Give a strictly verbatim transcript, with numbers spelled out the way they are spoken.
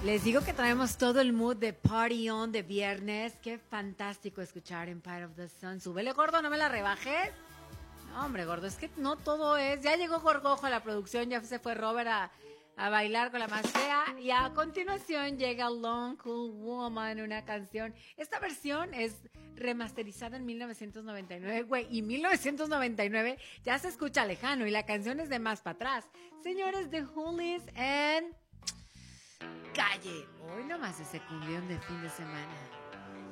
Les digo que traemos todo el mood de party on de viernes. Qué fantástico escuchar Empire of the Sun. Súbele, gordo, no me la rebajes. No, hombre, gordo, es que no todo es. Ya llegó Gorgojo a la producción, ya se fue Robert a, a bailar con la más fea. Y a continuación llega Long Cool Woman, una canción. Esta versión es remasterizada en mil novecientos noventa y nueve, güey. Y mil novecientos noventa y nueve ya se escucha lejano y la canción es de más para atrás. Señores, The Hoolies en Calle. Hoy nomás ese cumbión de fin de semana.